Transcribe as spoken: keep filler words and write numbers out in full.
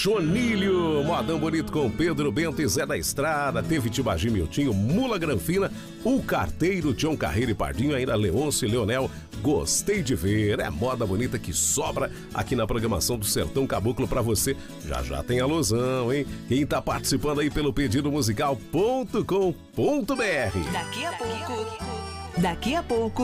Jonilho, modão bonito com Pedro Bento e Zé da Estrada, teve Tibagi Miltinho, Mula Granfina, o Carteiro, John Carreiro e Pardinho, ainda Leôncio e Leonel, gostei de ver, é moda bonita que sobra aqui na programação do Sertão Caboclo pra você, já já tem alusão, hein? Quem tá participando aí pelo pedido musical ponto com ponto br. Daqui a pouco, daqui a pouco